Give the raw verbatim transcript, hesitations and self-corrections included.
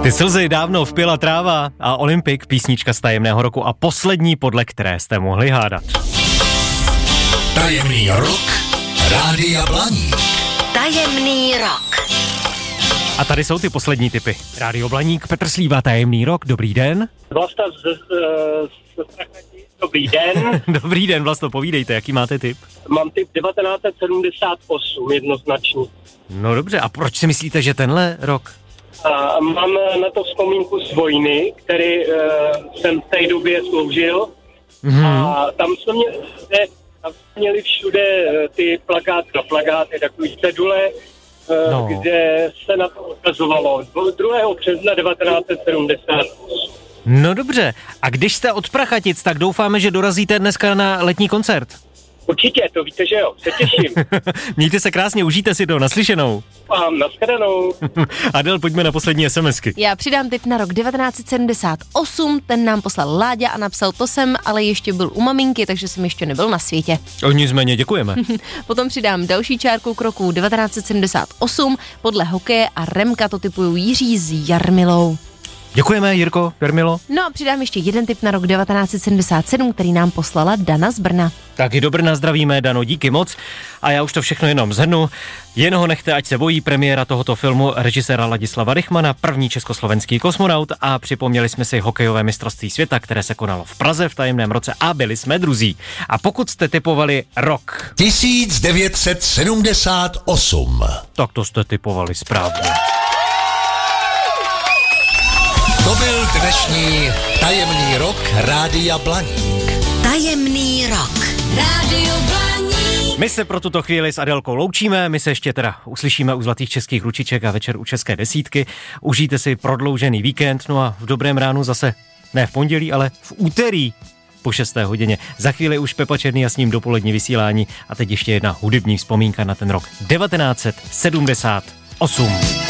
Ty slzy dávno vpila tráva a Olympik, písnička z Tajemného roku a poslední, podle které jste mohli hádat. Tajemný rok Rádia Blaník. Tajemný rok. A tady jsou ty poslední tipy. Rádio Blaník, Petr Slíva, Tajemný rok, dobrý den. Vlasta z, z, z, z Dobrý den. Dobrý den, Vlasto, povídejte, jaký máte tip? Mám tip devatenáct set sedmdesát osm, jednoznačně. No dobře, a proč si myslíte, že tenhle rok? A mám na to vzpomínku z vojny, který uh, jsem v té době sloužil. Mm-hmm. A tam jsme měli, tam jsme měli všude ty plakáty, no, plakáty, takový cedule, uh, no. kde se na to odkazovalo. druhého března devatenáct set sedmdesát osm. No dobře, a když jste od Prachatic, tak doufáme, že dorazíte dneska na letní koncert. Určitě, to víte, že jo, se těším. Mějte se krásně, užijte si to, naslyšenou. A nashledanou. Adel, pojďme na poslední SMSky. Já přidám tip na rok devatenáct set sedmdesát osm, ten nám poslal Láďa a napsal, to jsem, ale ještě byl u maminky, takže jsem ještě nebyl na světě. O, nicméně děkujeme. Potom přidám další čárku k roku devatenáct set sedmdesát osm, podle hokeje a Remka to tipují Jiří s Jarmilou. Děkujeme, Jirko, Jarmilo. No a přidám ještě jeden tip na rok devatenáct set sedmdesát sedm, který nám poslala Dana z Brna. Taky do Brna zdravíme, Dano, díky moc. A já už to všechno jenom zhrnu. Jen ho nechte, ať se bojí, premiéra tohoto filmu režiséra Ladislava Rychmana, první československý kosmonaut, a připomněli jsme si hokejové mistrovství světa, které se konalo v Praze v tajemném roce a byli jsme druzí. A pokud jste tipovali rok tisíc devět set sedmdesát osm, tak to jste tipovali správně. To byl dnešní Tajemný rok Rádia Blaník. Tajemný rok. Rádio Blaník. My se pro tuto chvíli s Adelkou loučíme, my se ještě teda uslyšíme u Zlatých českých ručiček a večer u České desítky. Užijte si prodloužený víkend, no a v dobrém ránu zase, ne v pondělí, ale v úterý po šesté hodině. Za chvíli už Pepa Černý a s ním dopolední vysílání a teď ještě jedna hudební vzpomínka na ten rok devatenáct set sedmdesát osm.